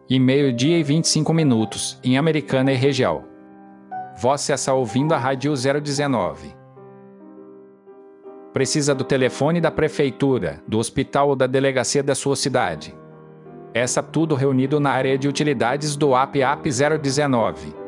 e 12h25, em Americana e região. Você está ouvindo a Rádio 019. Precisa do telefone da prefeitura, do hospital ou da delegacia da sua cidade. Essa tudo reunido na área de utilidades do app 019.